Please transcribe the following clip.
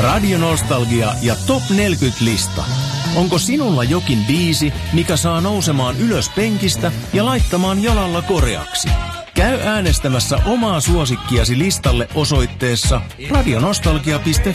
Radio Nostalgia ja Top 40-lista. Onko sinulla jokin biisi, mikä saa nousemaan ylös penkistä ja laittamaan jalalla koreaksi? Käy äänestämässä omaa suosikkiasi listalle osoitteessa radionostalgia.fi.